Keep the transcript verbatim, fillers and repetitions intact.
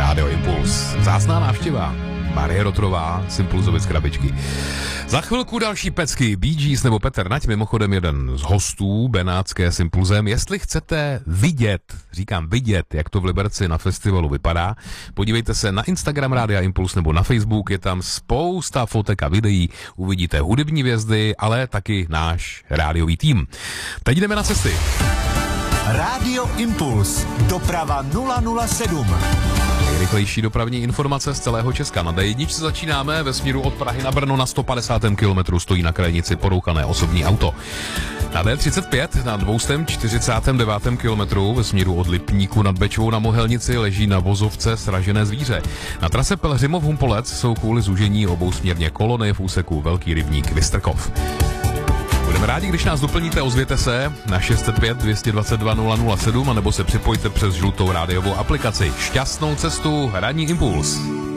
Rádio Impuls. Vzácná návštěva. Marie Rotrová z Impulzovic krabičky. Za chvilku další pecky. Bee Gees nebo Petr Nať, mimochodem jeden z hostů Benátské s Impulzem. Jestli chcete vidět, říkám vidět, jak to v Liberci na festivalu vypadá, podívejte se na Instagram Rádia Impuls nebo na Facebook, je tam spousta fotek a videí, uvidíte hudební hvězdy, ale taky náš rádiový tým. Teď jdeme na cesty. Rádio Impuls. Doprava nula nula sedm. Nejrychlejší dopravní informace z celého Česka. Na D jedna začínáme ve směru od Prahy na Brno na sto padesátém kilometru stojí na krajnici porouchané osobní auto. Na D třicet pět na dvě stě čtyřicátém devátém kilometru ve směru od Lipníku nad Bečvou na Mohelnici leží na vozovce sražené zvíře. Na trase Pelhřimov-Humpolec jsou kvůli zúžení obousměrně kolony v úseku Velký rybník Vystrkov. Budeme rádi, když nás doplníte, ozvěte se na šest set pět dvě stě dvacet dva nula nula sedm anebo se připojte přes žlutou rádiovou aplikaci. Šťastnou cestu, ranní Impuls.